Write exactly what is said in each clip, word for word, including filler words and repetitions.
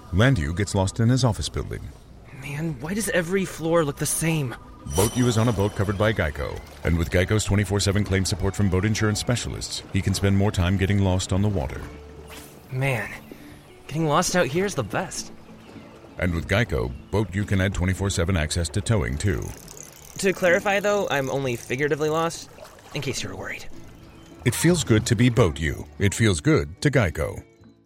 Landu gets lost in his office building. Man, why does every floor look the same? Boat U is on a boat covered by Geico. And with Geico's twenty-four seven claim support from boat insurance specialists, he can spend more time getting lost on the water. Man, getting lost out here is the best. And with Geico, Boat U can add twenty-four seven access to towing, too. To clarify, though, I'm only figuratively lost, in case you were worried. It feels good to be Boat U. It feels good to Geico.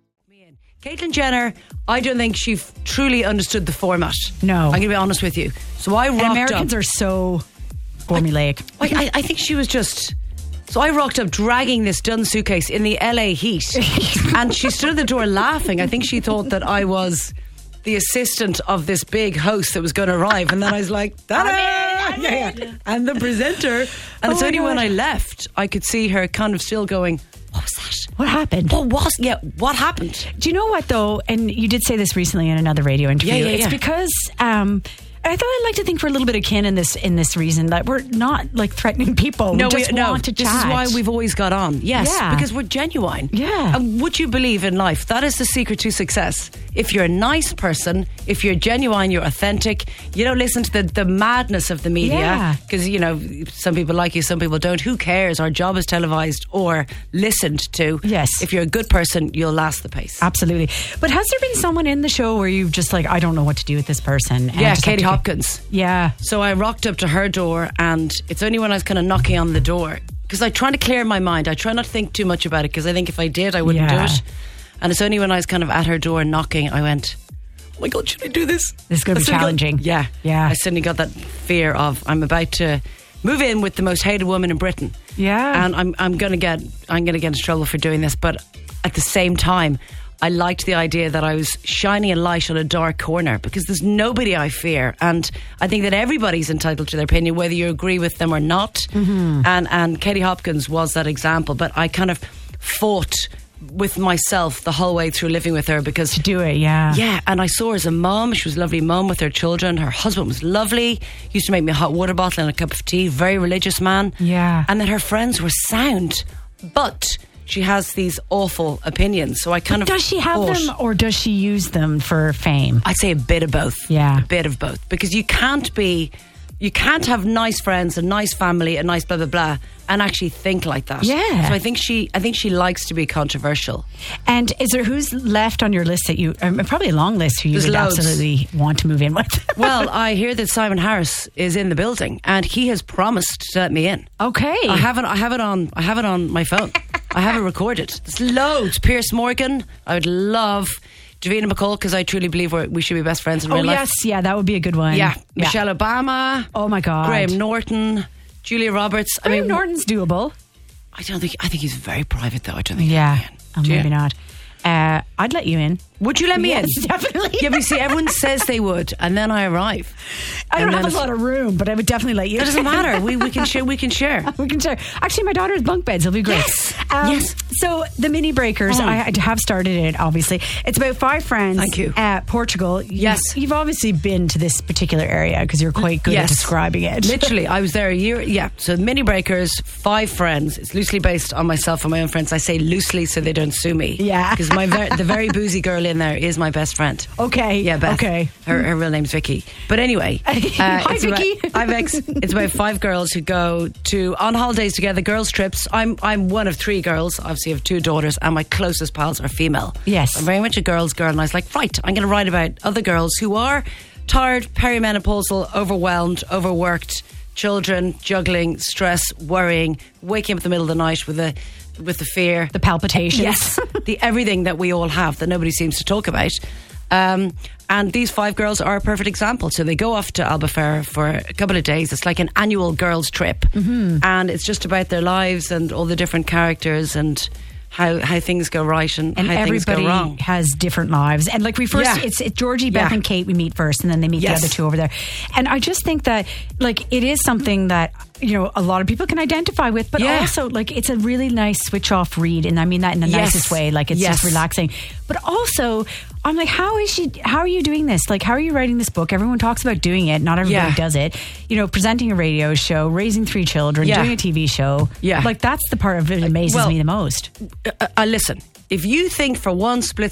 Caitlyn Jenner, I don't think she f- truly understood the format. No. I'm going to be honest with you. So I rocked and Americans up. are so formulaic. I, I, I think she was just... So I rocked up dragging this done suitcase in the L A heat. And she stood at the door laughing. I think she thought that I was the assistant of this big host that was going to arrive. And then I was like, ta-da! I'm in, I'm yeah, in. yeah. And the presenter. And Oh it's my only when God. I left, I could see her kind of still going, what was that? What happened? What was, yeah, what happened? Do you know what, though? And you did say this recently in another radio interview. Yeah, yeah, it's yeah. because... Um, I thought I'd like to think we're a little bit akin in this in this reason that we're not like threatening people. No, we just we, no. want to this chat. is why we've always got on. Yes, Yeah. because we're genuine. Yeah. And would you believe in life? That is the secret to success. If you're a nice person, if you're genuine, you're authentic, you don't listen to the, the madness of the media. Yeah. Because, you know, some people like you, some people don't. Who cares? Our job is televised or listened to. Yes. If you're a good person, you'll last the pace. Absolutely. But has there been someone in the show where you've just like, I don't know what to do with this person? And I Yeah, just have Katie to- Hopkins. Yeah. So I rocked up to her door, and it's only when I was kind of knocking on the door, because I try to clear my mind. I try not to think too much about it, because I think if I did, I wouldn't Yeah. do it. And it's only when I was kind of at her door knocking, I went, oh my God, should I do this? This is going I to be suddenly got- challenging. yeah. Yeah. I suddenly got that fear of, I'm about to move in with the most hated woman in Britain. Yeah. And I'm I'm going to get I'm going to get into trouble for doing this, but at the same time, I liked the idea that I was shining a light on a dark corner, because there's nobody I fear, and I think that everybody's entitled to their opinion, whether you agree with them or not. Mm-hmm. And and Katie Hopkins was that example, but I kind of fought with myself the whole way through living with her, because To do it, yeah. yeah, and I saw her as a mum. She was a lovely mum with her children. Her husband was lovely. Used to make me a hot water bottle and a cup of tea. Very religious man. Yeah. And then her friends were sound, but she has these awful opinions. So I kind of Does she have thought, them or does she use them for fame? I'd say a bit of both. Yeah. A bit of both. Because you can't be... You can't have nice friends, a nice family, a nice blah blah blah, and actually think like that. Yeah. So I think she, I think she likes to be controversial. And is there who's left on your list that you, um, probably a long list who you There's would loads. absolutely want to move in with? Well, I hear that Simon Harris is in the building, and he has promised to let me in. Okay. I have it. I have it on. I have it on my phone. I have it recorded. There's loads. Pierce Morgan. I would love Davina McCall, because I truly believe we're, we should be best friends in Oh real life. yes, yeah, that would be a good one. Yeah. Michelle Obama. Oh my God. Graham Norton. Julia Roberts. Graham I mean, Norton's doable. I don't think. I think he's very private, though. I don't think. Yeah, he'd let me in. oh, Do you? maybe not. Uh, I'd let you in. Would you let me Yes, in? definitely. Yeah, but you see, everyone says they would, and then I arrive. I don't And then have a it's- lot of room, but I would definitely let you. It doesn't matter. We we can share. We can share. We can share. Actually, my daughter's bunk beds will be great. Yes. Um, Yes. So the mini breakers, Mm. I have started it. Obviously, it's about five friends. Thank you. At Portugal. You've- Yes. You've obviously been to this particular area because you're quite good Yes. at describing it. Literally, I was there a year. Yeah, so Mini Breakers, five friends. It's loosely based on myself and my own friends. I say loosely so they don't sue me. Yeah. because my ver- the very boozy girl in there is my best friend. Okay. Yeah, Beth. Okay. Her, her real name's Vicky. But anyway, uh, Hi, it's about- Vicky. Hi, Vex. It's about five girls who go to on holidays together, girls trips. I'm I'm one of three girls. Obviously, I have two daughters, and my closest pals are female. Yes. I'm very much a girls' girl, and I was like, right, I'm going to write about other girls who are tired, perimenopausal, overwhelmed, overworked, children, juggling, stress, worrying, waking up in the middle of the night with a with the fear, The palpitations. yes, the everything that we all have that nobody seems to talk about. Um, and these five girls are a perfect example. So they go off to Albufeira for a couple of days. It's like an annual girls' trip, mm-hmm. and it's just about their lives and all the different characters and how how things go right and, And how things go everybody wrong. has different lives. And like we first, Yeah. it's, it's Georgie, Beth, Yeah. and Kate we meet first, and then they meet Yes. the other two over there. And I just think that like it is something that, you know, a lot of people can identify with, but Yeah. also like it's a really nice switch off read. And I mean that in the Yes. nicest way. Like it's Yes. just relaxing. But also, I'm like, how is she, how are you doing this? Like, how are you writing this book? Everyone talks about doing it. Not everybody Yeah. does it. You know, presenting a radio show, raising three children, Yeah. doing a T V show. Yeah. Like that's the part of it that amazes Well, me the most. Uh, uh, listen, if you think for one split